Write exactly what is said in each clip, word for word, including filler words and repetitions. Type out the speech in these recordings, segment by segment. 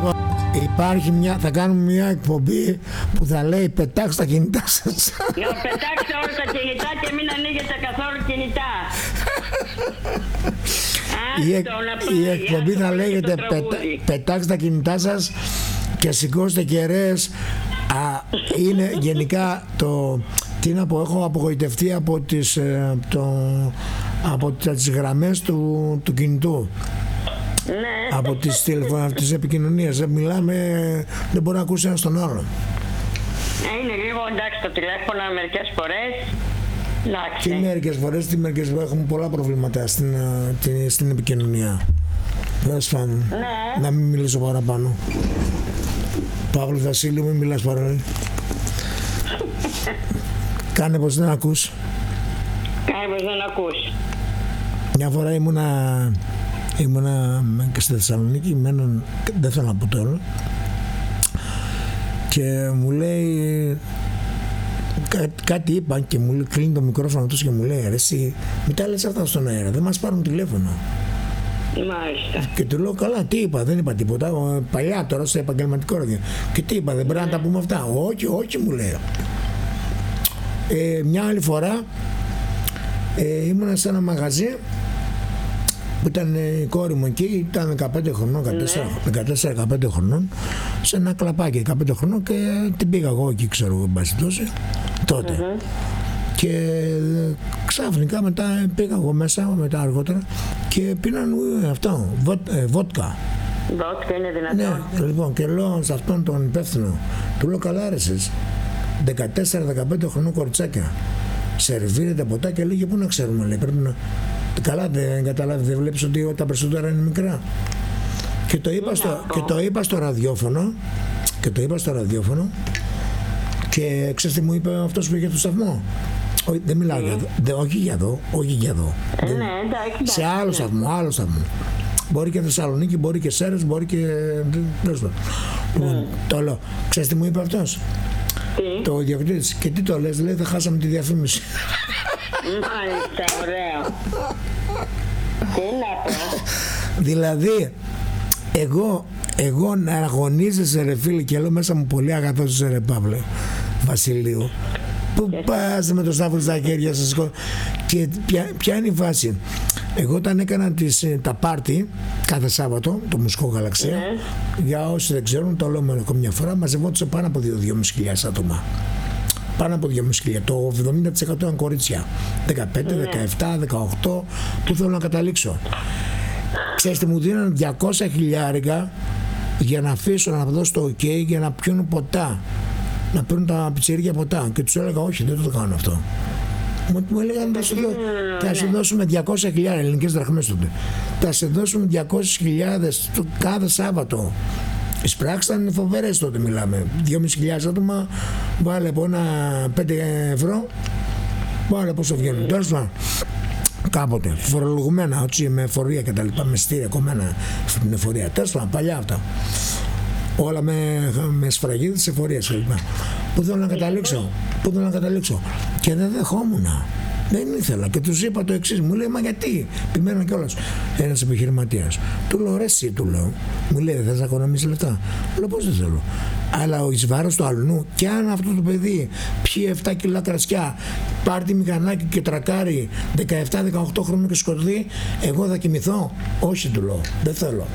Υπάρχει μια, θα κάνουμε μια εκπομπή που θα λέει πετάξτε τα κινητά σας. Να πετάξτε όλα τα κινητά και μην ανοίγετε καθόλου κινητά. Η, εκ, η εκπομπή θα λέγεται πετα, πετάξτε τα κινητά σας και σηκώστε κεραίες. Α, είναι γενικά το, τι να πω, έχω απογοητευτεί από τις, το, από τις γραμμές του, του κινητού. Ναι. Από τις, τηλεφω... τις επικοινωνίες. Μιλάμε, δεν μπορεί να ακούσει ένας τον άλλο. Είναι λίγο εντάξει το τηλέφωνο μερικές φορές. Εντάξει. Τι μερικές φορές, τι μερικές φορές έχουμε πολλά προβλήματα στην, την, στην επικοινωνία. Ναι. Να μην μιλήσω παραπάνω. Παύλο Βασίλειο, μην μιλάς παραπάνω. Κάνε πως δεν ακούς. Κάνε πως δεν ακούς. Μια φορά ήμουνα ήμουνα και στη Θεσσαλονίκη με έναν, δεν θέλω να πω τώρα, και μου λέει κά, κάτι είπα και μου λέει, κλείνει το μικρόφωνο τους και μου λέει, ρε εσύ μην τα λες αυτά στον αέρα, δεν μας πάρουν τηλέφωνο. Μάλιστα. Και του λέω, καλά, τι είπα, δεν είπα τίποτα, παλιά τώρα στο επαγγελματικό ράδιο. Και τι είπα, δεν πρέπει να τα πούμε αυτά. Όχι, όχι, μου λέει. Ε, μια άλλη φορά ε, ήμουνα σε ένα μαγαζί που ήταν η κόρη μου εκεί, ήταν δεκαπέντε χρονών, δεκατέσσερα δεκαπέντε χρονών, σε ένα κλαπάκι δεκαπέντε χρονών, και την πήγα εγώ εκεί, ξέρω εγώ, μπάση τόση, τότε. Mm-hmm. Και ξαφνικά μετά πήγα εγώ μέσα, μετά αργότερα, και πίναν αυτό, βότ, ε, βότκα. Βότκα είναι δυνατόν. Ναι, λοιπόν, και λέω σε αυτόν τον υπεύθυνο, του λέω, καλά ρε εσείς, δεκατέσσερα δεκαπέντε χρονών κοριτσάκια, σερβίρετε ποτά, και λέγε, πού να ξέρουμε, λέει, πρέπει να... Καλά, δεν καταλάβει, δεν βλέπεις ότι τα περισσότερα είναι μικρά. Και το είπα στο, και το είπα στο ραδιόφωνο, και το είπα στο ραδιόφωνο, και ξέρεις τι μου είπε αυτός που είχε το σταθμό. Ό, δεν μιλάω mm. για εδώ, δε, όχι για εδώ, όχι για εδώ. Ε, δεν, ναι, εντάξει, σε άλλο ναι. σταθμό, άλλο σταθμό. Μπορεί και Θεσσαλονίκη, μπορεί και Σέρες, μπορεί και... Mm. Λοιπόν, το λέω, ξέρεις τι μου είπε αυτός. Τι? Το διοικητής. Και τι το λες, λέει, θα χάσαμε τη διαφήμιση. Μάλιστα, ωραίο. Τι να πω. Δηλαδή, εγώ, εγώ να αγωνίζεσαι ρε φίλε, και λέω μέσα μου πολύ αγαθός ρε Παύλε Βασιλείου. Πού πας με το σταύρο στα χέρια σας. Και ποια, ποια είναι η φάση. Εγώ όταν έκανα τις, τα πάρτι κάθε Σάββατο, το Μουσικό Γαλαξία, mm. για όσοι δεν ξέρουν, το λέω με μια φορά, μαζευόντουσαν πάνω από δύο χιλιάδες πεντακόσια άτομα. Πάνω από δυόμισι χιλιάδες. Το εβδομήντα τοις εκατό ήταν κορίτσια. δεκαπέντε, mm. δεκαεπτά, δεκαοκτώ. Πού θέλω να καταλήξω. Ξέρεις τι μου δίναν, διακόσια χιλιάρικα για να αφήσω να δώσω το ok για να πιούν ποτά. Να παίρνουν τα πιτσιρίκια ποτά. Και τους έλεγα, όχι, δεν το κάνω αυτό. Μου, μου έλεγαν, θα σου, δω, θα σου δώσουμε διακόσια χιλιάδες ελληνικές δραχμές τότε. Θα σε δώσουμε διακόσιες χιλιάδες κάθε Σάββατο. Οι πράξεις ήταν φοβερές τότε, μιλάμε. δυόμισι χιλιάδες άτομα, βάλε από ένα πέντε ευρώ, βάλε πόσο βγαίνουν. Τέλος πάντων, κάποτε φορολογουμένα, έτσι, με εφορία και τα λοιπά, με στήρια κομμένα στην εφορία. Τέλος πάντων, παλιά αυτά. Όλα με, με σφραγίδες εφορίες κλπ. Πού θέλω να καταλήξω, πού θέλω να καταλήξω. Και δεν δεχόμουν. Δεν ήθελα. Και τους είπα το εξής. Μου λέει, μα γιατί. Επιμένω κιόλας. Ένας επιχειρηματίας. Του λέω, ρε εσύ, του λέω. Μου λέει, δεν θες να οικονομήσεις λεφτά. Λέω, πώς δεν θέλω. Αλλά ο εις βάρος του αλλού, και αν αυτό το παιδί πιει επτά κιλά κρασιά, πάρει τη μηχανάκι και τρακάρει δεκαεπτά δεκαοκτώ χρόνια και σκοτωθεί, εγώ θα κοιμηθώ. Όχι, του λέω. Δεν θέλω.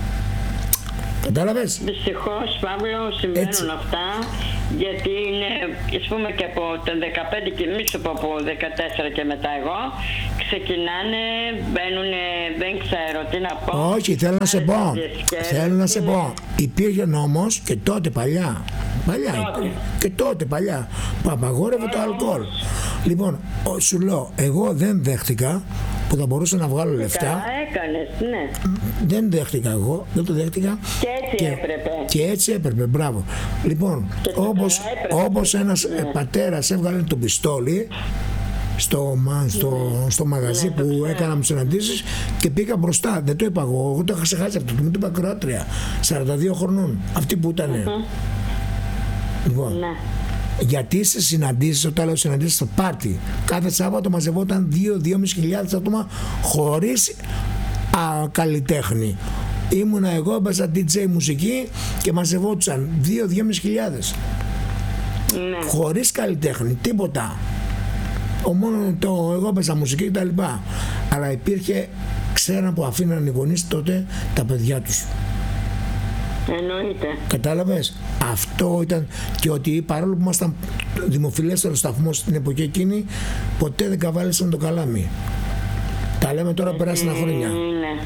Κατάλαβες. Δυστυχώς, Παύλο, συμβαίνουν έτσι αυτά, γιατί είναι, ας πούμε, και από το δεκαπέντε και μη σου πω από δεκατέσσερα και μετά εγώ, ξεκινάνε, μπαίνουν, δεν ξέρω τι να πω. Όχι, θέλω να σε πω, θέλω να σε πω, υπήρχε νόμος και τότε παλιά, παλιά, τότε. και τότε παλιά, που απαγόρευε το αλκοόλ. Λοιπόν, σου λέω, εγώ δεν δέχτηκα, που θα μπορούσα να βγάλω λεφτά. Έκανες, ναι. Δεν δέχτηκα εγώ, δεν το δέχτηκα. Και έτσι και, έπρεπε. Και έτσι έπρεπε, μπράβο. Λοιπόν, όπως, όπως ένας ναι. πατέρας έβγαλε το πιστόλι στο, στο, ναι. στο μαγαζί ναι, που έκανα μου συναντήσεις και πήγα μπροστά. Δεν το είπα εγώ, εγώ το είχα ξεχάσει αυτό. Μου το είπα Κροάτρια, σαράντα δύο χρονών, αυτή που ήταν. Mm-hmm. Λοιπόν. Ναι. Γιατί σε συναντήσεις, όταν λέω συναντήσεις στο πάρτι, κάθε Σάββατο μαζευόταν δύο με δυόμισι χιλιάδες άτομα χωρίς α, καλλιτέχνη. Ήμουνα εγώ, έπαιζα ντι τζέι μουσική και μαζευόντουσαν δύο με δυόμισι χιλιάδες. Ναι. Χωρίς καλλιτέχνη, τίποτα. Ο μόνο το εγώ έπαιζα μουσική και τα λοιπά. Αλλά υπήρχε, ξέραν που αφήναν οι γονείς τότε τα παιδιά τους. Εννοείται. Κατάλαβες. Αυτό ήταν. Και ότι παρόλο που ήμασταν δημοφιλέστερο σταθμό στην εποχή εκείνη, ποτέ δεν καβάλισαν το καλάμι. Τα λέμε τώρα, περάσανε χρόνια. Ναι.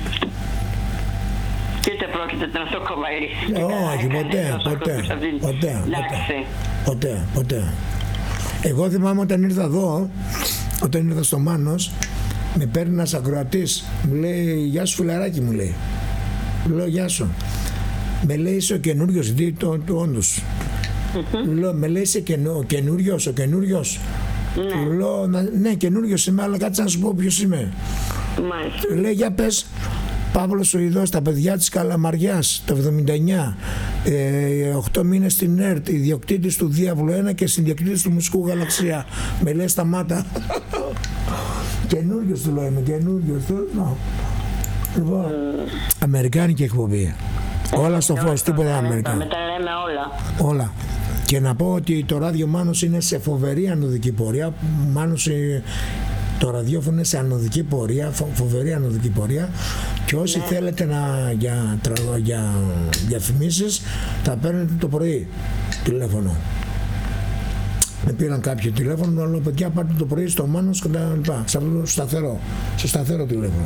Και ούτε πρόκειται να το κοβαρίσει. Όχι, ποτέ, ποτέ, ποτέ, ποτέ, ποτέ. Εγώ θυμάμαι όταν ήρθα εδώ, όταν ήρθα στο Μάνος, με παίρνει ένας ακροατής, μου λέει «Γεια σου φιλαράκι», μου λέει. Μου λέω «Γεια σου». Με λέει «Είσαι ο καινούριος», δι το, το όντως. Mm-hmm. Λέω, με λέει «Είσαι καινο, καινούριος, ο καινούριος». Ναι. Του λέω «Ναι, καινούριος είμαι, αλλά κάτσε να σου πω ποιος είμαι». Μάλιστα. Λέει «Για πες». Παύλος ο Ιδός, τα παιδιά της Καλαμαριάς, το εβδομήντα εννιά, ε, οκτώ μήνες στην ΕΡΤ, ιδιοκτήτης του Διάβλου ένα και συνδιοκτήτης του Μουσικού Γαλαξία. Με λέει «Σταμάτα». Καινούριος του λέω, είμαι καινούριος του. No. Λοιπόν, mm. αμερικάνικη εκπομπή. Όλα στο φως, τίποτα Αμερικάνικη. Μετά λέμε όλα. Όλα. Και να πω ότι το ράδιο Μάνος είναι σε φοβερή ανωδική πορεία. Μάνος, το ραδιόφωνο είναι σε ανωδική πορεία, φο, φοβερή ανωδική πορεία. Και όσοι ναι. θέλετε να, για, για διαφημίσεις, θα παίρνετε το πρωί τηλέφωνο. Με πήραν κάποιο τηλέφωνο, αλλά παιδιά πάρτε το πρωί στο Μάνος και τα λοιπά. Σε αυτό το σταθερό, στο σταθερό τηλέφωνο.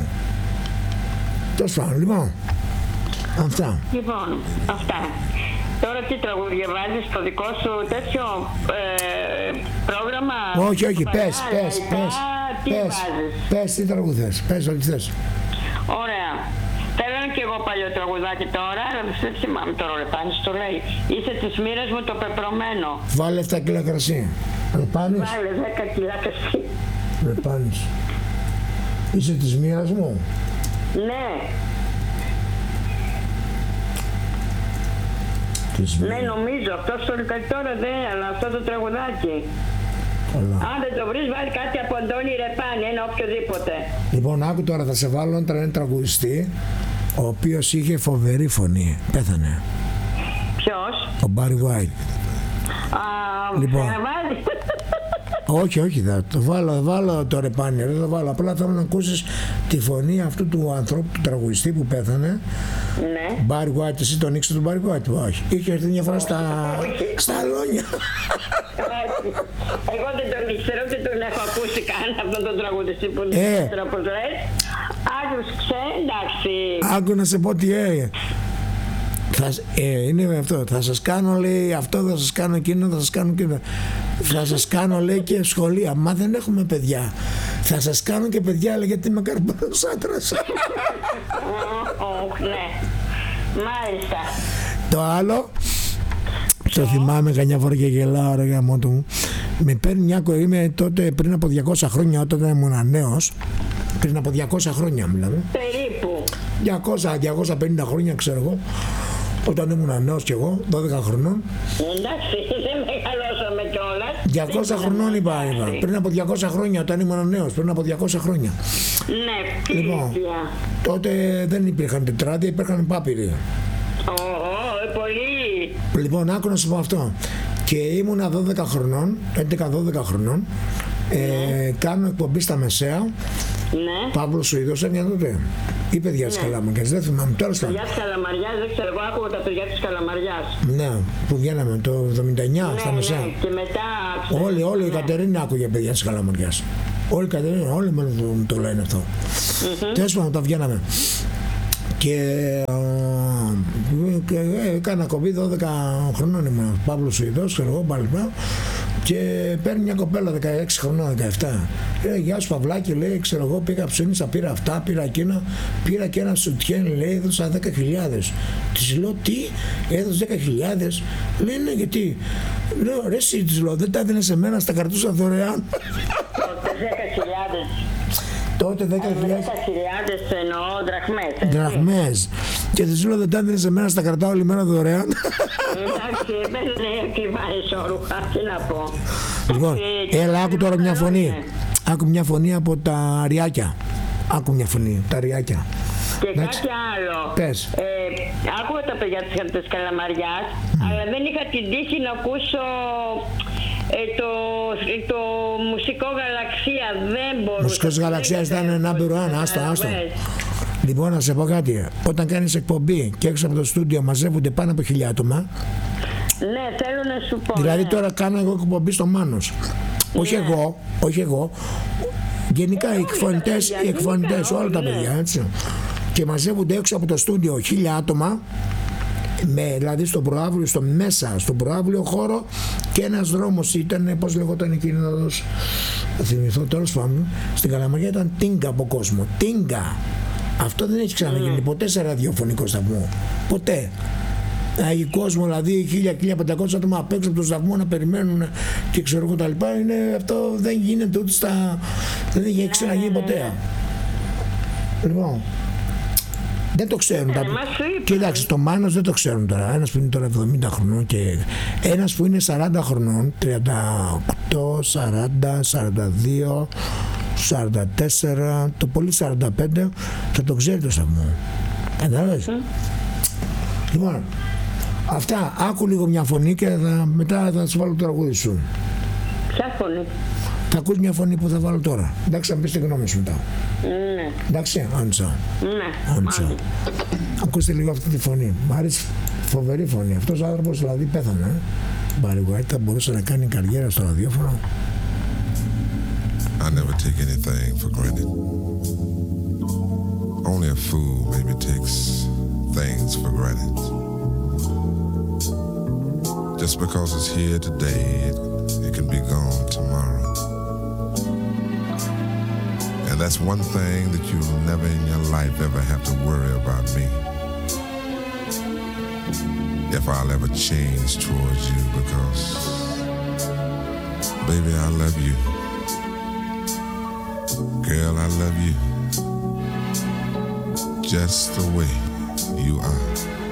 Τόσο πάνω, λοιπόν. Αυτά. Λοιπόν, αυτά. Τώρα τι τραγούδια βάζεις στο δικό σου τέτοιο ε, πρόγραμμα? Όχι, όχι, πες, πες, πες. Τι πες, βάζεις? Πες τι τραγούδες, πες ό,τι θες. Ωραία. Θέλω και εγώ παλιό τραγουδάκι τώρα, αλλά δεν θυμάμαι τώρα, ο Ρεπάνης το λέει. Είσαι της μοίρας μου το πεπρωμένο. Βάλε εφτά κιλά κρασί. Ρεπάνης. Βάλε δέκα κιλά κρασί. Ρεπάνης. Είσαι της μοίρας μου. Ναι. Ναι, νομίζω, αυτό στο τώρα δεν, αλλά αυτό το τραγουδάκι. Καλά. Αν δεν το βρεις, βάλει κάτι από Αντώνη Ρεπάνη, ένα οποιοδήποτε. Λοιπόν, άκου τώρα, θα σε βάλω έναν τραγουδιστή, ο οποίος είχε φοβερή φωνή. Πέθανε. Ποιος? Ο Μπάρι Γουάιτ. Α, λοιπόν. Ξαναβάλει. Όχι, όχι, θα το βάλω, θα βάλω το Ρεπάνι, δεν το βάλω. Απλά θέλω να ακούσεις τη φωνή αυτού του ανθρώπου, του τραγουδιστή που πέθανε. Ναι. Μπάρι Γουάιτ, εσύ τον ήξερες τον Μπάρι Γουάιτ? Όχι. Είχε έρθει μια φορά στα, στα αλόνια. Εγώ δεν τον ήξερα, ούτε τον έχω ακούσει καν αυτόν τον τραγουδιστή που ε. είναι όπως λες. Άκουσε, εντάξει. Άκου να σε πω τι ε. Θα, ε, είναι αυτό, θα σας κάνω λέει αυτό, θα σας κάνω εκείνο, θα σας κάνω εκείνο. Θα σας κάνω λέει και σχολεία. Μα δεν έχουμε παιδιά. Θα σας κάνω και παιδιά, λέει, γιατί είμαι καρπανός άντρας. Ναι, μάλιστα. Το άλλο, το θυμάμαι καμιά φορά και γελάω ρε γαμότο μου. Με παίρνει μια κορή, είμαι τότε πριν από διακόσια χρόνια, όταν ήμουν νέος. Πριν από διακόσια χρόνια μιλάμε. Περίπου. διακόσια με διακόσια πενήντα χρόνια ξέρω εγώ. Όταν ήμουν νέος κι εγώ, δώδεκα χρονών. Εντάξει, δεν μεγαλώσαμε κιόλας. διακόσια χρονών είπα, είπα. Πριν από διακόσια χρόνια, όταν ήμουν νέος, πριν από διακόσια χρόνια. Ναι, λοιπόν, τότε δεν υπήρχαν τετράδια, υπήρχαν πάπυροι. Ω, πολύ. Λοιπόν, άκου να σου πω αυτό. Και ήμουνα δώδεκα χρονών, έντεκα δώδεκα χρονών. Ε, ναι. Κάνω εκπομπή στα Μεσαία. Ναι. Παύλος ο Ιδός έγινε τότε. Ή παιδιά της Καλαμαριάς, δεν θυμάμαι τώρα. Παιδιά της Καλαμαριάς, δεν ξέρω, εγώ άκουγα τα παιδιά της Καλαμαριάς. Ναι, που βγαίναμε το εβδομήντα εννιά ναι, στα Μεσαία. Ναι, και μετά. Όλοι, όλοι ναι. Η Κατερίνα άκουγε παιδιά της Καλαμαριάς. Όλοι η Κατερίνα, όλοι με το, το λένε αυτό. Mm-hmm. Τέλος πάντων, τα βγαίναμε. Και, και έκανα κομπή δώδεκα χρονών ήμουν. Παύλος ο Ιδός, ξέρω εγώ, πάλι πάω. Και παίρνει μια κοπέλα δεκαέξι χρονών, δεκαεπτά. Λέει, γεια σου Παυλάκη, λέει, ξέρω εγώ, πήγα ψώνισα, πήρα αυτά, πήρα εκείνα, πήρα και ένα σουτιέν, λέει, έδωσα δέκα χιλιάδες. Της λέω, τι, έδωσε δέκα χιλιάδες. Λέει, ναι, γιατί. Λέω, ρε εσύ, της λέω, δεν τα έδινε σε μένα, στα κρατούσα δωρεάν. δέκα χιλιάδες. Τότε δέκα χιλιάδες εννοώ δραχμές. Δραχμές. Και της λέω δεν τα έδινε σε μένα, στα κρατάω όλη μέρα δωρεάν. Εντάξει, δεν είναι ακριβά ισόρουχα, τι να πω. Λοιπόν, έλα άκου τώρα μια φωνή. Άκου μια φωνή από τα Ριάκια. Άκου μια φωνή, τα Ριάκια. Και Εντάξει. κάτι άλλο. Πες. Ε, άκουγα τα παιδιά της, της Καλαμαριάς, mm. αλλά δεν είχα την τύχη να ακούσω ε, το, το μουσικό Γαλαξία. Δεν μπορούσα. Μουσικός Γαλαξίας ήταν number one, άστο, άστο. Λοιπόν, να σε πω κάτι. Όταν κάνεις εκπομπή και έξω από το στούντιο μαζεύονται πάνω από χιλιά άτομα. Ναι, θέλω να σου πω. Δηλαδή ναι. τώρα κάνω εγώ εκπομπή στο Μάνος. Ναι. Όχι εγώ, όχι εγώ. Γενικά οι εκφωνητές, οι εκφωνητές, όλα τα παιδιά, έτσι. Και μαζεύονται έξω από το στούντιο χίλια άτομα, με, δηλαδή στον προάβλιο, στο μέσα, στον προάβλιο χώρο, και ένας δρόμος ήταν, πώς λεγόταν εκείνος, θα θυμηθώ τέλος πάντων, στην Καλαμαριά ήταν τίγκα από κόσμο. Τίγκα. Αυτό δεν έχει ξαναγίνει mm. ποτέ σε ραδιοφωνικό σταθμό. Ποτέ. Άγιοι κόσμο, δηλαδή χίλια με χίλια πεντακόσια άτομα απ' έξω από το σταθμό να περιμένουν και ξέρω εγώ τα λοιπά, είναι, αυτό δεν γίνεται ούτε στα. Δεν έχει ξαναγίνει ποτέ. Λοιπόν, δεν το ξέρουν. Τα... Κοίταξε, το Μάνος δεν το ξέρουν τώρα. Ένας που είναι τώρα εβδομήντα χρονών και ένας που είναι σαράντα χρονών, τριάντα οκτώ, σαράντα, σαράντα δύο, σαράντα τέσσερα, το πολύ σαράντα πέντε, θα το ξέρει το σταθμό. Κατάλαβες. Mm. Λοιπόν, αυτά, άκου λίγο μια φωνή και θα, μετά θα σου βάλω το τραγούδι σου. Ποια φωνή? Θα ακούς μια φωνή που θα βάλω τώρα. Εντάξει, θα πεις τη γνώμη σου μετά. Ναι. Εντάξει, Άντσα. Ναι. Άντσα. Ακούστε λίγο αυτή τη φωνή. Μ' αρέσει, φοβερή φωνή. Αυτός ο άνθρωπος δηλαδή πέθανε. Μπάρι Γουάιτ θα μπορούσε να κάνει καριέρα στο ραδιόφωνο. I never take anything for granted. Only a fool maybe takes things for granted. Just because it's here today, it, it can be gone tomorrow. And that's one thing that you'll never in your life ever have to worry about me. If I'll ever change towards you, because baby, I love you. Girl, I love you just the way you are.